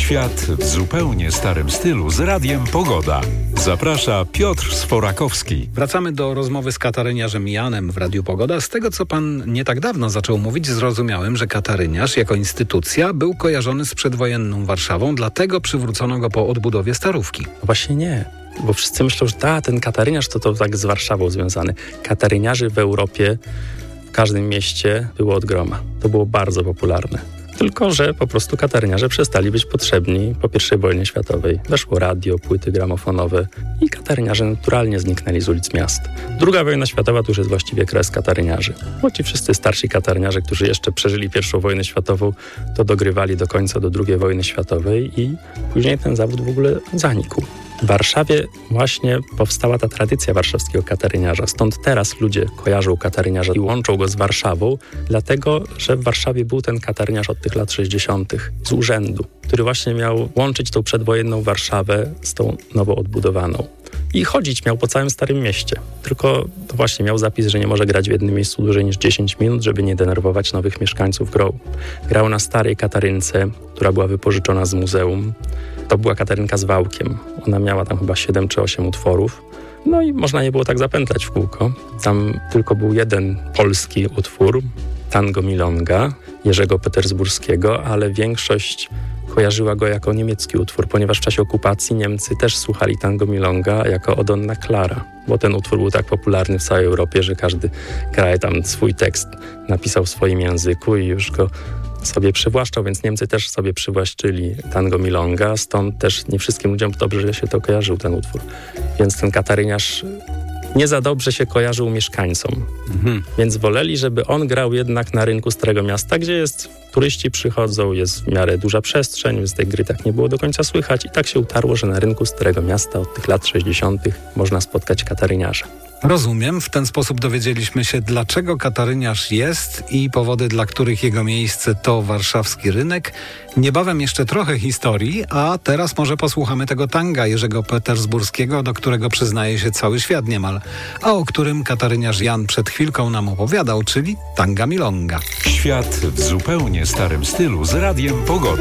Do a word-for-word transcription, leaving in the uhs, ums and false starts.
Świat w zupełnie starym stylu z Radiem Pogoda. Zaprasza Piotr Sforakowski. Wracamy do rozmowy z kataryniarzem Janem w Radiu Pogoda. Z tego, co pan nie tak dawno zaczął mówić, zrozumiałem, że kataryniarz jako instytucja był kojarzony z przedwojenną Warszawą, dlatego przywrócono go po odbudowie Starówki. Właśnie nie, bo wszyscy myślą, że ta, ten kataryniarz to, to tak z Warszawą związany. Kataryniarzy w Europie w każdym mieście było od groma. To było bardzo popularne. Tylko że po prostu kataryniarze przestali być potrzebni po pierwszej wojnie światowej. Weszło radio, płyty gramofonowe i kataryniarze naturalnie zniknęli z ulic miast. Druga wojna światowa to już jest właściwie kres kataryniarzy. Bo ci wszyscy starsi kataryniarze, którzy jeszcze przeżyli pierwszą wojnę światową, to dogrywali do końca do drugiej wojny światowej i później ten zawód w ogóle zanikł. W Warszawie właśnie powstała ta tradycja warszawskiego kataryniarza. Stąd teraz ludzie kojarzą kataryniarza i łączą go z Warszawą, dlatego, że w Warszawie był ten kataryniarz od tych lat sześćdziesiątych z urzędu, który właśnie miał łączyć tą przedwojenną Warszawę z tą nowo odbudowaną. I chodzić miał po całym Starym Mieście. Tylko to właśnie miał zapis, że nie może grać w jednym miejscu dłużej niż dziesięć minut, żeby nie denerwować nowych mieszkańców grą. Grał na starej katarynce, która była wypożyczona z muzeum. To była katarynka z wałkiem. Ona miała tam chyba siedem czy osiem utworów. No i można nie było tak zapętlać w kółko. Tam tylko był jeden polski utwór, Tango Milonga, Jerzego Petersburskiego, ale większość kojarzyła go jako niemiecki utwór, ponieważ w czasie okupacji Niemcy też słuchali Tango Milonga jako O Donna Clara, bo ten utwór był tak popularny w całej Europie, że każdy kraj tam swój tekst napisał w swoim języku i już go sobie przywłaszczał, więc Niemcy też sobie przywłaszczyli Tango Milonga, stąd też nie wszystkim ludziom dobrze się to kojarzył, ten utwór. Więc ten kataryniarz nie za dobrze się kojarzył mieszkańcom. Mhm. Więc woleli, żeby on grał jednak na rynku Starego Miasta, gdzie jest, turyści przychodzą, jest w miarę duża przestrzeń, więc tej gry tak nie było do końca słychać i tak się utarło, że na rynku Starego Miasta od tych lat sześćdziesiątych można spotkać kataryniarza. Rozumiem. W ten sposób dowiedzieliśmy się, dlaczego kataryniarz jest i powody, dla których jego miejsce to warszawski rynek. Niebawem jeszcze trochę historii, a teraz może posłuchamy tego tanga Jerzego Petersburskiego, do którego przyznaje się cały świat niemal, a o którym kataryniarz Jan przed chwilką nam opowiadał, czyli Tanga Milonga. Świat w zupełnie starym stylu z Radiem Pogoda.